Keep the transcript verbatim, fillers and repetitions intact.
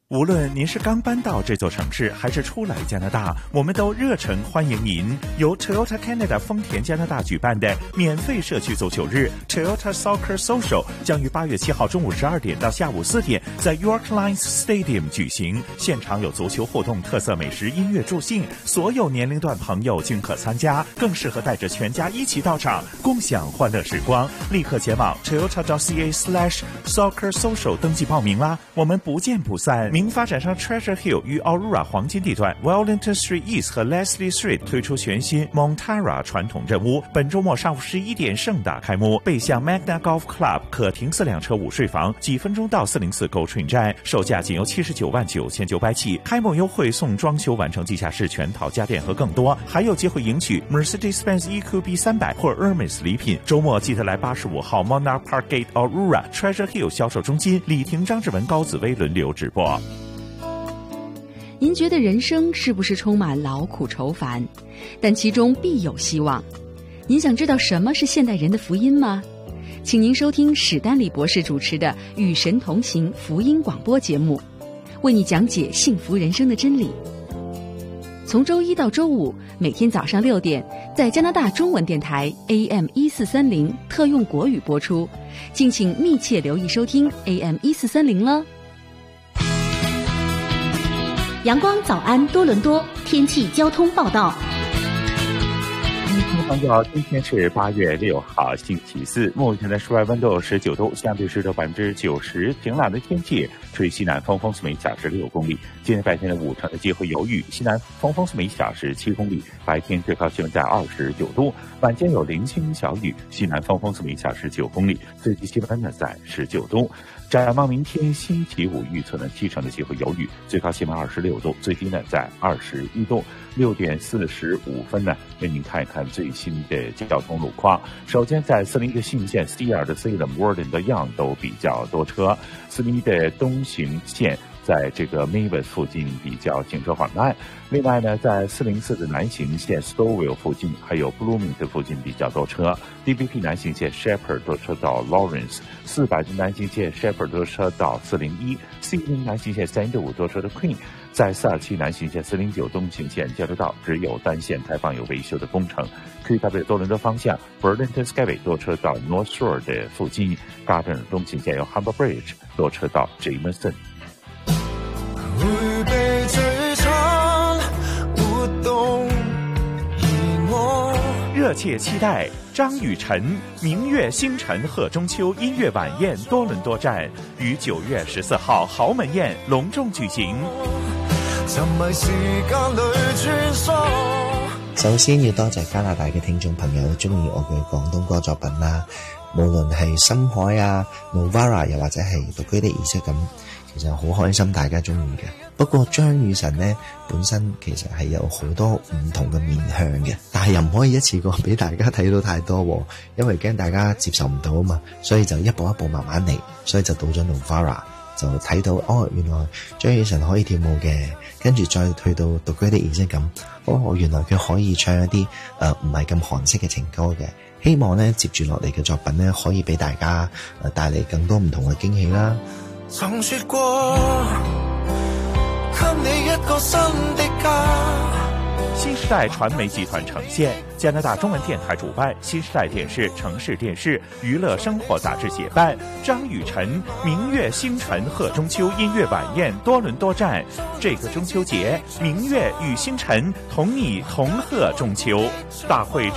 无论您是刚搬到这座城市，还是初来加拿大，我们都热诚欢迎您。由 Toyota Canada 丰田加拿大举办的免费社区足球日 Toyota Soccer Social 将于八月七号中午十二点到下午四点在 York Lions Stadium 举行。现场有足球互动、特色美食、音乐助兴，所有年龄段朋友均可参加，更适合带着全家一起到场，共享欢乐时光。立刻前往 toyota.ca slash soccer social 登记报名啦！我们不见不散。名发展商 Treasure Hill 与 Aurora 黄金地段 Wellington Street East 和 Leslie Street 推出全新 Montara 传统任屋，本周末上午十一点盛大开幕。背向 Magna Golf Club 可停四辆车午睡房，几分钟到四零四 Go Train 站，售价仅由七十九万九千九百起。开幕优惠送装修完成地下室全套家电和更多，还有机会赢取 Mercedes-Benz E Q B 三百或 Hermes 礼品。周末记得来八十五号 Monarch Park Gate Aurora Treasure Hill 销售中心，李婷、张志文、高紫薇轮流直播。 您觉得人生是不是充满劳苦愁烦？但其中必有希望。您想知道什么是现代人的福音吗？请您收听史丹利博士主持的《与神同行》福音广播节目，为你讲解幸福人生的真理。从周一到周五，每天早上六点，在加拿大中文电台 A M 一四三零特用国语播出，敬请密切留意收听 A M 一四三零了。 阳光早安多伦多天气交通报道。 朋友，今天是八月六号星期四，目前的室外温度十九度，相对湿度百分之九十，晴朗的天气，吹西南风，风速每小时六公里。今天白天的五成的机会有雨，西南风风速每小时七公里，白天最高气温在二十九度，晚间有零星小雨，西南风风速每小时九公里，最低气温呢在十九度。展望明天星期五预测呢，七成的机会有雨，最高气温二十六度，最低呢在二十一度。六点四十五分呢，为您看一看最新的交通路况。首先在四零一的信线 C R 的 Salem Warden 的样都比较多车，四零一的东行线在这个 Mavis 附近比较行车缓慢。另外呢，在四零四的南行线 Stowell 附近还有 Bloomington 附近比较多车。D B P 南行线 Shepherd 多车到 Lawrence， 四百的南行线 Shepherd 多车到四零一， C 零南行线三十五多车的 Queen。在四二七南行线四零九东行线交流道只有单线开放有维修的工程。Q W 多伦多方向 Burlington Skyway 多车到 North Shore 的附近。Garden 东行线有 Humber Bridge 多车到 Jameson。 會被追慘活動而我热切期待张雨晨明月星辰贺中秋音乐晚宴多伦多站于九月十四號豪門宴隆重舉行。 首先要多謝加拿大嘅聽眾朋友中意我嘅廣東歌作品啦，無論係深海啊、Novara 又或者係獨居的儀式咁，其實好開心大家中意嘅。不過張雨晨呢本身其實係有好多唔同嘅面向嘅，但係又唔可以一次過俾大家睇到太多，因為驚大家接受唔到啊嘛，所以就一步一步慢慢嚟，所以就到咗 Novara 就睇到哦，原來張雨晨可以跳舞嘅，跟住再去到獨居的儀式咁，哦，原來佢可以唱一啲誒唔係咁韓式嘅情歌嘅。希望呢接住落嚟嘅作品呢可以俾大家誒帶嚟更多唔同嘅驚喜啦。 曾說過給你一個新的家。 新時代傳媒集團呈現，加拿大中文電台主辦，新時代電視、城市電視、娛樂生活雜誌協辦，張雨晨明月星辰賀中秋音樂晚宴多倫多站。這個中秋節，明月與星辰同你同賀中秋。大會